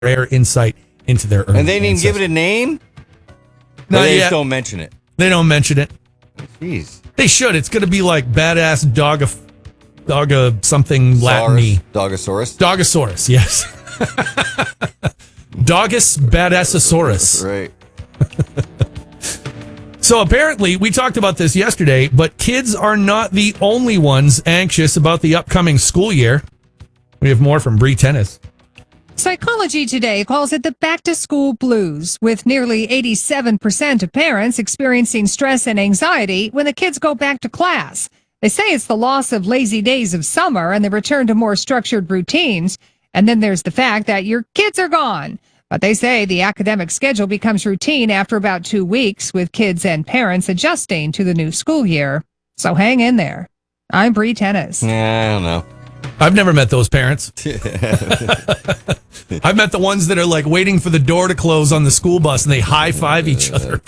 rare insight into their early And they didn't even give it a name? No, they just don't mention it. They don't mention it. Jeez. They should. It's going to be like badass dog something Latin-y. Dogosaurus? Dogosaurus, yes. Dogus badassosaurus. Right. So apparently, we talked about this yesterday, but kids are not the only ones anxious about the upcoming school year. We have more from Bree Tennis. Psychology Today calls it the back-to-school blues, with nearly 87% of parents experiencing stress and anxiety when the kids go back to class. They say it's the loss of lazy days of summer and the return to more structured routines. And then there's the fact that your kids are gone. But they say the academic schedule becomes routine after about 2 weeks, with kids and parents adjusting to the new school year. So hang in there. I'm Bree Tennis. Yeah, I don't know. I've never met those parents. I've met the ones that are like waiting for the door to close on the school bus and they high-five each other.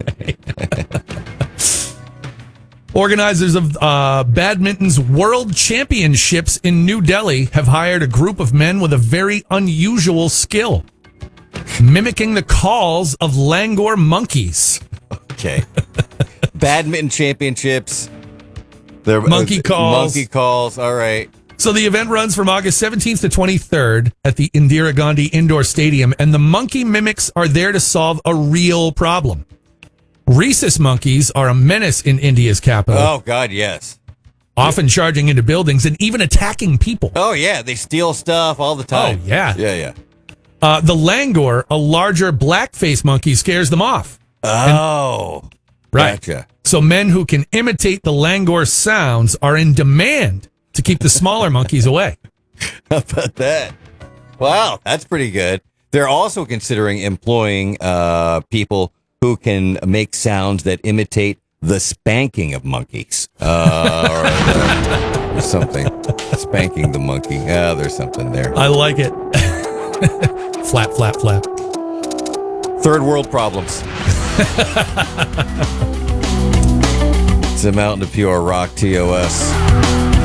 Organizers of badminton's World Championships in New Delhi have hired a group of men with a very unusual skill, mimicking the calls of langur monkeys. Okay. Badminton championships. They're monkey calls. Monkey calls. All right. So the event runs from August 17th to 23rd at the Indira Gandhi Indoor Stadium, and the monkey mimics are there to solve a real problem. Rhesus monkeys are a menace in India's capital. Oh, God, yes. Often charging into buildings and even attacking people. Oh, yeah. They steal stuff all the time. Oh, yeah. Yeah. The langur, a larger black-faced monkey, scares them off. Oh. Right. Gotcha. So men who can imitate the langur sounds are in demand to keep the smaller monkeys away. How about that? Wow, that's pretty good. They're also considering employing people who can make sounds that imitate the spanking of monkeys. Or something. Spanking the monkey. There's something there. I like it. Flap, flap, flap. Third world problems. It's a Mountain of Pure Rock, TOS.